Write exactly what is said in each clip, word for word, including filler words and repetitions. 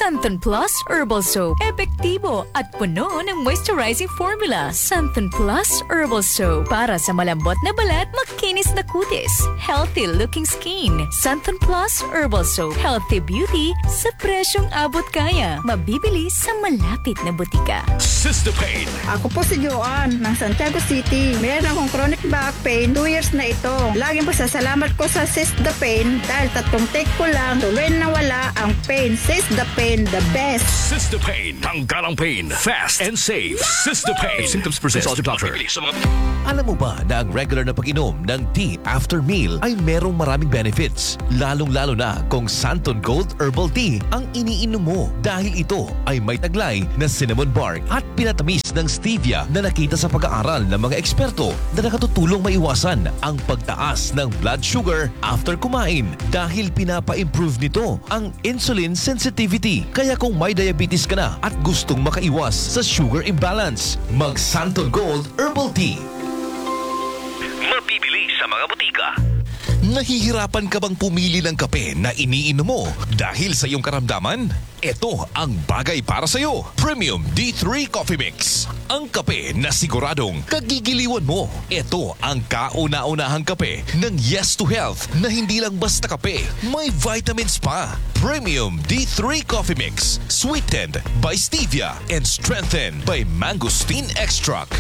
Santon Plus Herbal Soap. Epektibo at puno ng moisturizing formula. Santon Plus Herbal Soap. Para sa malambot na balat, makinis na kutis. Healthy-looking skin. Santon Plus Herbal Soap. Healthy beauty sa presyong abot kaya. Mabibili sa malapit na butika. Sistapain. Ako po si Joanne ng Santiago City. Meron akong chronic back pain. Two years na ito. Laging pasasalamat ko sa Sistapain dahil tatlong take ko lang tuloy na wala ang pain. Sistapain, the best. Sistapain. Tanggal ang pain. Fast and safe. Sistapain. If symptoms persist, consult your doctor. Alam mo ba na ang regular na pag-inom ng tea after meal ay merong maraming benefits? Lalong-lalo na kung Santon Gold Herbal Tea ang iniinom mo dahil ito ay may taglay na cinnamon bark at pinatamis ng stevia na nakita sa pag-aaral ng mga eksperto na nakatutulong maiwasan ang pagtaas ng blood sugar after kumain dahil pinapa-improve nito ang insulin sensitivity. Kaya kung may diabetes ka na at gustong makaiwas sa sugar imbalance, mag Santon Gold Herbal Tea. Mabibili sa mga butika. Nahihirapan ka bang pumili ng kape na iniinom mo dahil sa iyong karamdaman? Ito ang bagay para sa iyo. Premium D three Coffee Mix. Ang kape na siguradong kagigiliwan mo. Ito ang kauna-unahang kape ng Yes to Health na hindi lang basta kape, may vitamins pa. Premium D three Coffee Mix. Sweetened by stevia and strengthened by mangosteen extract.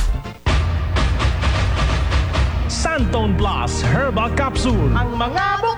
Santon Plus Herbal Capsule. Ang mga